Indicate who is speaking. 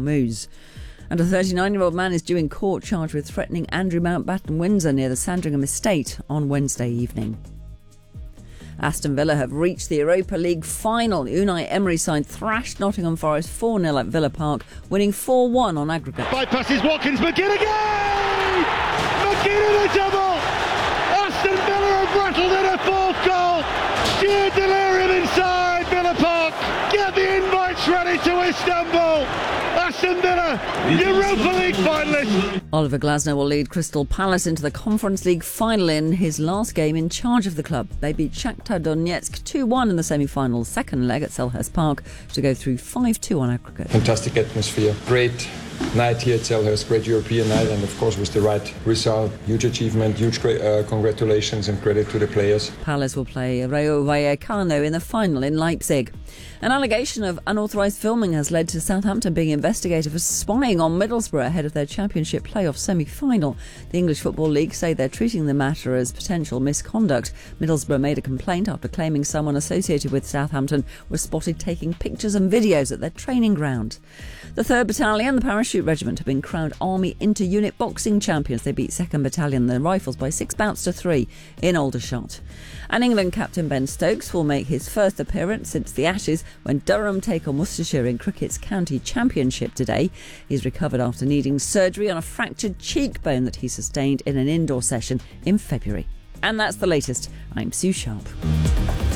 Speaker 1: Hormuz. And a 39-year-old man is due in court charged with threatening Andrew Mountbatten Windsor near the Sandringham estate on Wednesday evening. Aston Villa have reached the Europa League final. Unai Emery's side thrashed Nottingham Forest 4-0 at Villa Park, winning 4-1 on aggregate.
Speaker 2: Bypasses Watkins, McGinn again! McGinn in a double! Aston Villa have rattled in a fourth goal! Sheer delirium inside Villa Park! Get the invites ready to Istanbul! Aston Villa, Europa League finalists!
Speaker 1: Oliver Glasner will lead Crystal Palace into the Conference League final in his last game in charge of the club. They beat Shakhtar Donetsk 2-1 in the semi-final second leg at Selhurst Park to go through 5-2 on aggregate.
Speaker 3: Fantastic atmosphere, great night here at Selhurst, great European night, and of course with the right result, huge achievement, huge congratulations and credit to the players.
Speaker 1: Palace will play Rayo Vallecano in the final in Leipzig. An allegation of unauthorised filming has led to Southampton being investigated for spying on Middlesbrough ahead of their Championship playoff semi-final. The English Football League say they're treating the matter as potential misconduct. Middlesbrough made a complaint after claiming someone associated with Southampton was spotted taking pictures and videos at their training ground. The 3rd Battalion, the Parachute Regiment, have been crowned Army Inter-Unit Boxing Champions. They beat 2nd Battalion, the Rifles, by 6 bouts to 3 in Aldershot. And England captain Ben Stokes will make his first appearance since the Ashes when Durham take on Worcestershire in cricket's county championship today. He's recovered after needing surgery on a fractured cheekbone that he sustained in an indoor session in February. And that's the latest. I'm Sue Sharp.